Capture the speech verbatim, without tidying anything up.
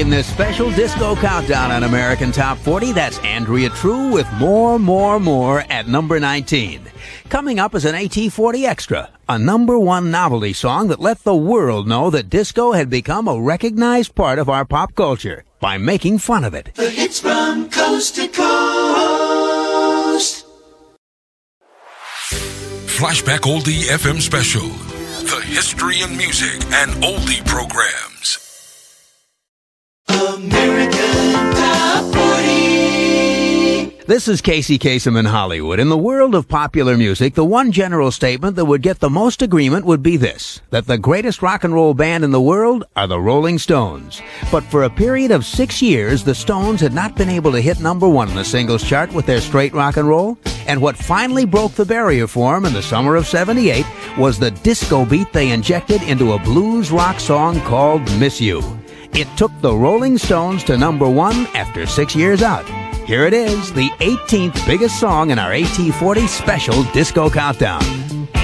In this special disco countdown on American Top forty, that's Andrea True with More, More, More at number nineteen. Coming up is an A T forty Extra, a number one novelty song that let the world know that disco had become a recognized part of our pop culture by making fun of it. The hits from coast to coast. Flashback Oldie F M Special. The history in music and oldie programs. American Top forty. This is Casey Kasem in Hollywood. In the world of popular music, the one general statement that would get the most agreement would be this, that the greatest rock and roll band in the world are the Rolling Stones. But for a period of six years, the Stones had not been able to hit number one in the singles chart with their straight rock and roll. And what finally broke the barrier for them in the summer of seventy-eight was the disco beat they injected into a blues rock song called Miss You. It took the Rolling Stones to number one after six years out. Here it is, the eighteenth biggest song in our A T forty Special Disco Countdown.